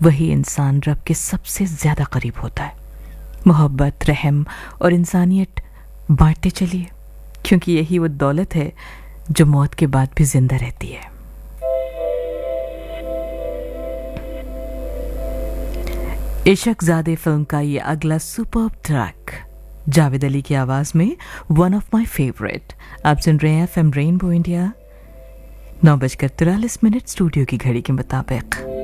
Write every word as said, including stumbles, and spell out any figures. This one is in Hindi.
वही इंसान रब के सबसे ज़्यादा करीब होता है। मोहब्बत, रहम और इंसानियत बांटते चलिए, क्योंकि यही वो दौलत है जो मौत के बाद भी जिंदा रहती है। इशकज़ादे फिल्म का ये अगला सुपर्ब ट्रैक जावेद अली की आवाज में, वन ऑफ माई फेवरेट। आप सुन रहे हैं एफ एम रेनबो इंडिया। नौ बजकर तिरालीस मिनट स्टूडियो की घड़ी के मुताबिक।